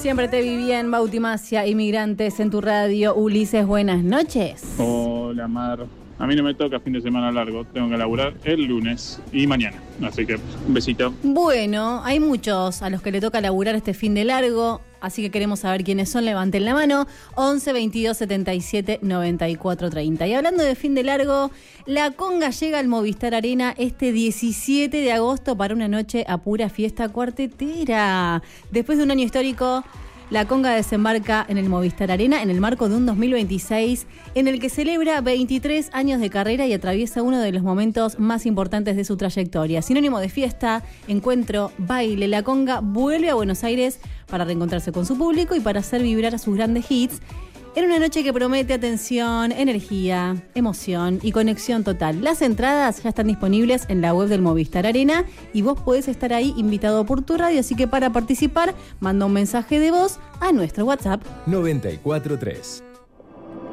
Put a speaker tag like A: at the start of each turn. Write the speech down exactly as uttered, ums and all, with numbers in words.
A: Siempre te vi bien, Bautimacia, Inmigrantes en tu radio. Ulises, buenas noches.
B: Hola, Mar. A mí no me toca fin de semana largo, tengo que laburar el lunes y mañana, así que un besito.
A: Bueno, hay muchos a los que le toca laburar este fin de largo, así que queremos saber quiénes son, levanten la mano, once, veintidós, setenta y siete, noventa y cuatro, treinta. Y hablando de fin de largo, la conga llega al Movistar Arena este diecisiete de agosto para una noche a pura fiesta cuartetera. Después de un año histórico, la conga desembarca en el Movistar Arena en el marco de un dos mil veintiséis en el que celebra veintitrés años de carrera y atraviesa uno de los momentos más importantes de su trayectoria. Sinónimo de fiesta, encuentro, baile, la conga vuelve a Buenos Aires para reencontrarse con su público y para hacer vibrar sus grandes hits en una noche que promete atención, energía, emoción y conexión total. Las entradas ya están disponibles en la web del Movistar Arena y vos podés estar ahí invitado por tu radio, así que para participar, manda un mensaje de voz a nuestro WhatsApp
C: noventa y cuatro tres.